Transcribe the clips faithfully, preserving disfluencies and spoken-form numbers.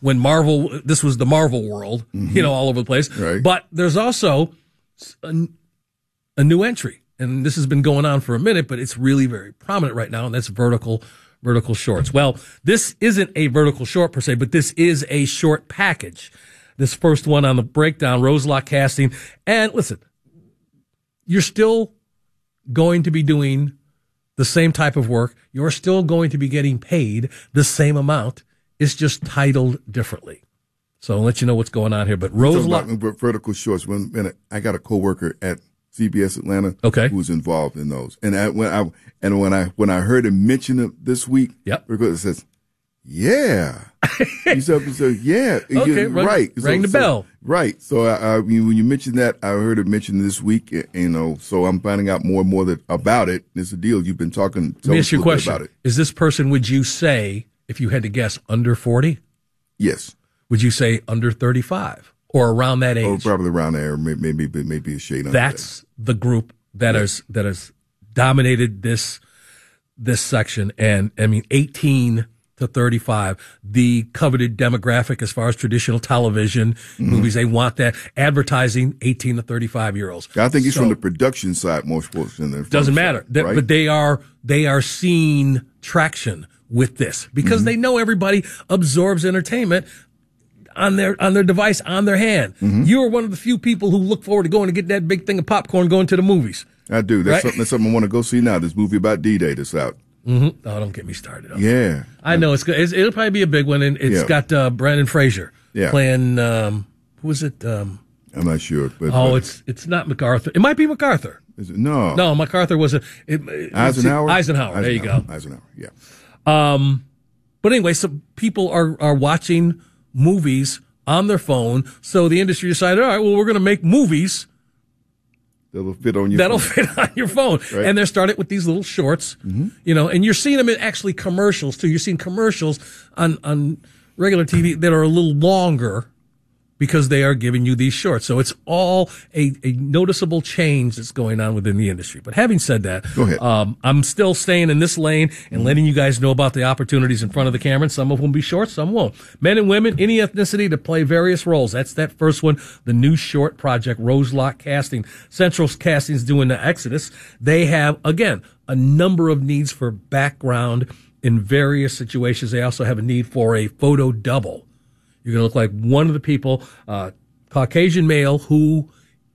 when Marvel, this was the Marvel world, mm-hmm. you know, all over the place. Right. But there's also a, a new entry. And this has been going on for a minute, but it's really very prominent right now, and that's vertical vertical shorts. Well, this isn't a vertical short per se, but this is a short package. This first one on the breakdown, Roselock Casting. And listen, you're still going to be doing the same type of work. You're still going to be getting paid the same amount. It's just titled differently. So I'll let you know what's going on here. But Roselock. Vertical shorts. When, when I got a coworker at C B S Atlanta, okay, who's involved in those, and I, when I and when I when I heard him mention it this week, yep, because it says, "Yeah," he said, he said "Yeah, okay, rang, right, rang so, the bell, so, right." So I, I mean, when you mentioned that, I heard it mentioned this week, you know. So I'm finding out more and more that about it. It's a deal you've been talking. Let me ask you a question: about it. Is this person? Would you say, if you had to guess, under forty? Yes. Would you say under thirty-five? Or around that age. Oh, probably around there, maybe maybe a shade under That's that. The group that yeah. is that has dominated this this section, and I mean eighteen to thirty-five, the coveted demographic as far as traditional television mm-hmm. movies. They want that advertising. eighteen to thirty-five year olds. I think it's so, from the production side more than the doesn't matter, side, right? But they are they are seeing traction with this because mm-hmm. they know everybody absorbs entertainment on their on their device, on their hand. Mm-hmm. You are one of the few people who look forward to going to get that big thing of popcorn going to the movies. I do. That's, right? something, that's something I want to go see now, this movie about D-Day that's out. Mm-hmm. Oh, don't get me started. On yeah. That. I know. it's, it's It'll probably be a big one, and it's yeah. got uh, Brandon Fraser yeah. playing, um, who is it? Um, I'm not sure. But, oh, but, it's it's not MacArthur. It might be MacArthur. Is it? No. No, MacArthur was a... It, it, Eisenhower? Eisenhower? Eisenhower. There you go. Eisenhower, yeah. Um, but anyway, so people are, are watching movies on their phone. So the industry decided, all right, well, we're going to make movies that'll fit on your that'll phone. fit on your phone. Right. And they're started with these little shorts, mm-hmm. you know, and you're seeing them in actually commercials too. You're seeing commercials on, on regular T V that are a little longer because they are giving you these shorts. So it's all a, a noticeable change that's going on within the industry. But having said that, Go ahead. Um, I'm still staying in this lane and mm-hmm. letting you guys know about the opportunities in front of the camera. And some of them will be short, some won't. Men and women, any ethnicity to play various roles. That's that first one, the new short project, Roselock Casting. Central Casting's doing the Exodus. They have, again, a number of needs for background in various situations. They also have a need for a photo double. You're going to look like one of the people, uh, Caucasian male, who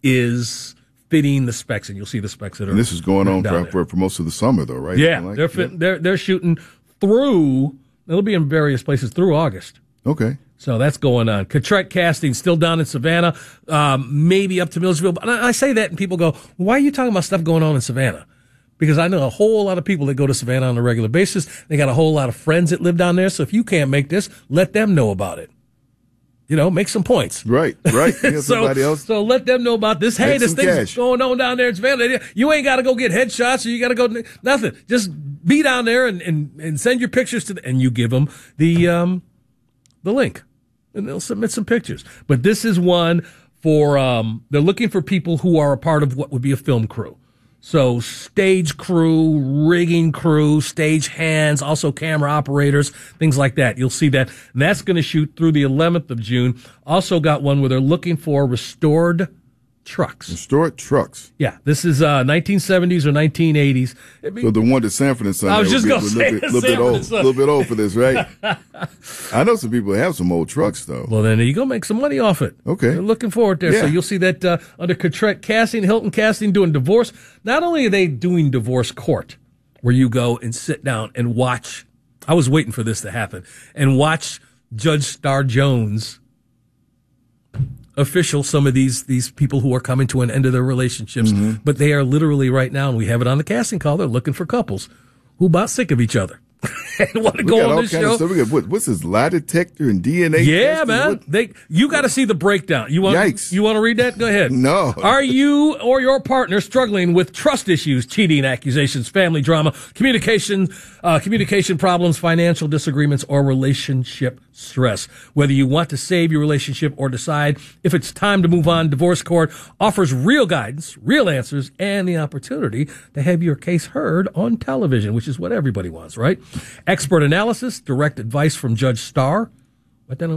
is fitting the specs, and you'll see the specs that are. And this is going on for, for, for most of the summer, though, right? Yeah, like, they're, fit, yeah. they're they're shooting through. It'll be in various places through August. Okay. So that's going on. Catrec Casting still down in Savannah, um, maybe up to Millersville. But I say that, and people go, "Why are you talking about stuff going on in Savannah?" Because I know a whole lot of people that go to Savannah on a regular basis. They got a whole lot of friends that live down there. So if you can't make this, let them know about it. You know, make some points. Right, right. so, somebody else. so let them know about this. Hey, this thing's cash. going on down there in Savannah. You ain't got to go get headshots or you got to go, nothing. Just be down there and, and, and send your pictures to, the, and you give them the, um, the link and they'll submit some pictures. But this is one for, um, they're looking for people who are a part of what would be a film crew. So stage crew, rigging crew, stage hands, also camera operators, things like that. You'll see that. And that's going to shoot through the eleventh of June. Also got one where they're looking for restored trucks. Restored trucks. Yeah, this is uh, nineteen seventies or nineteen eighties. I mean, so the one that Sanford and Son. I was just going to say, a little, bit, little bit old, a little bit old for this, right? I know some people have some old trucks though. Well, then you go make some money off it. Okay, they're looking forward there. Yeah. So you'll see that uh, under Catrec Casting, Hilton Casting, doing divorce. Not only are they doing divorce court, where you go and sit down and watch. I was waiting for this to happen and watch Judge Star Jones official some of these these people who are coming to an end of their relationships, mm-hmm. but they are literally right now, and we have it on the casting call, they're looking for couples who about sick of each other and want to we go on this show. We got, what, what's this, lie detector and D N A? Yeah, testing? man. What? They you got to see the breakdown. You want Yikes. You want to read that? Go ahead. No. Are you or your partner struggling with trust issues, cheating accusations, family drama, communication, uh, communication problems, financial disagreements, or relationship stress? Whether you want to save your relationship or decide if it's time to move on, Divorce Court offers real guidance, real answers, and the opportunity to have your case heard on television, which is what everybody wants, right? Expert analysis, direct advice from Judge Starr. But then